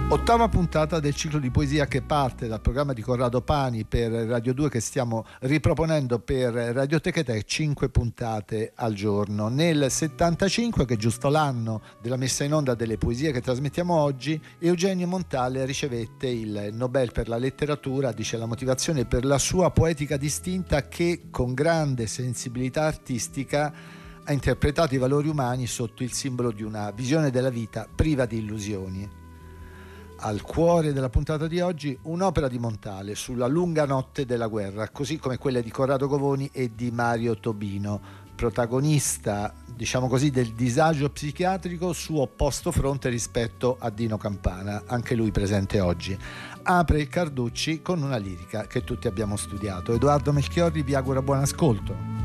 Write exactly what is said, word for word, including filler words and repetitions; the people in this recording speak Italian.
Ottava puntata del ciclo di poesia che parte dal programma di Corrado Pani per Radio due, che stiamo riproponendo per Radioteca Te, cinque puntate al giorno. Nel settantacinque, che è giusto l'anno della messa in onda delle poesie che trasmettiamo oggi, Eugenio Montale ricevette il Nobel per la letteratura. Dice la motivazione: per la sua poetica distinta che con grande sensibilità artistica ha interpretato i valori umani sotto il simbolo di una visione della vita priva di illusioni. Al cuore della puntata di oggi un'opera di Montale sulla lunga notte della guerra, così come quelle di Corrado Govoni e di Mario Tobino, protagonista, diciamo così, del disagio psichiatrico su opposto fronte rispetto a Dino Campana, anche lui presente oggi. Apre il Carducci con una lirica che tutti abbiamo studiato. Edoardo Melchiorri vi augura buon ascolto.